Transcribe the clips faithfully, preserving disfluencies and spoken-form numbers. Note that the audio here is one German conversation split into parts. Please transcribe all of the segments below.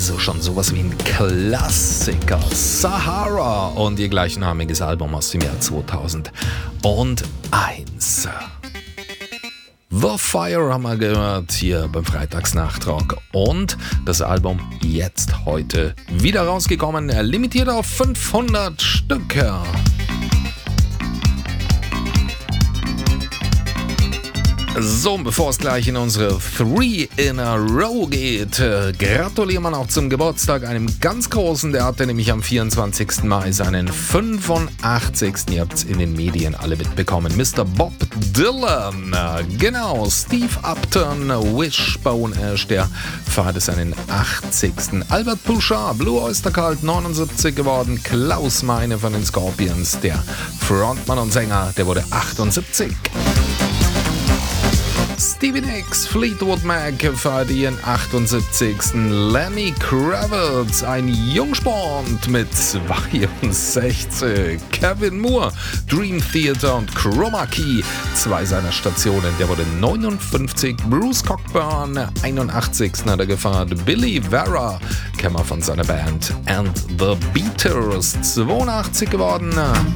Also schon sowas wie ein Klassiker. Sahara und ihr gleichnamiges Album aus dem Jahr zweitausendeins. The Fire haben wir gehört hier beim Freitagsnachtrag. Und das Album jetzt heute wieder rausgekommen, limitiert auf fünfhundert Stücke. So, bevor es gleich in unsere Three in a Row geht, äh, gratulieren wir noch zum Geburtstag einem ganz großen. Der hatte nämlich am vierundzwanzigsten Mai seinen fünfundachtzigsten Ihr habt es in den Medien alle mitbekommen. Mister Bob Dylan, äh, genau, Steve Upton, Wishbone Ash, der feierte seinen achtzigsten Albert Bouchard, Blue Oyster Cult, neunundsiebzig geworden. Klaus Meine von den Scorpions, der Frontmann und Sänger, der wurde achtundsiebzig. Stevie Nicks, Fleetwood Mac feiert ihren achtundsiebzigsten Lenny Kravitz, ein Jungspund mit zweiundsechzig. Kevin Moore, Dream Theater und Chroma Key, zwei seiner Stationen, der wurde neunundfünfzig. Bruce Cockburn, einundachtzigsten hat er gefeiert. Billy Vera, kennen wir von seiner Band And the Beaters, zweiundachtzig geworden.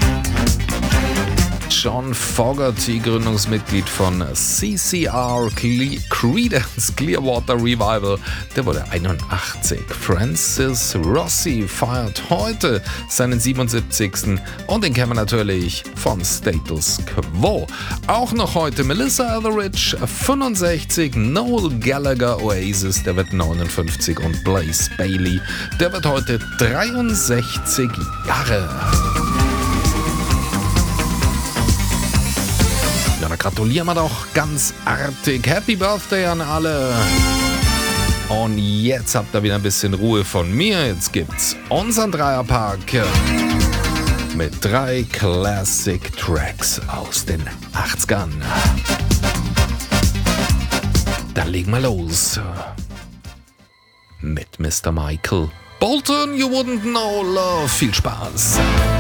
John Fogerty, Gründungsmitglied von C C R, Cle- Creedence Clearwater Revival, der wurde einundachtzig. Francis Rossi feiert heute seinen siebenundsiebzigsten und den kennen wir natürlich von Status Quo. Auch noch heute Melissa Etheridge, fünfundsechzig, Noel Gallagher, Oasis, der wird neunundfünfzig und Blaze Bayley, der wird heute dreiundsechzig Jahre. Ja, da gratulieren wir doch ganz artig. Happy Birthday an alle. Und jetzt habt ihr wieder ein bisschen Ruhe von mir. Jetzt gibt's unseren Dreierpark mit drei Classic Tracks aus den achtzigern. Dann legen wir los mit Mister Michael Bolton. You wouldn't know love. Viel Spaß.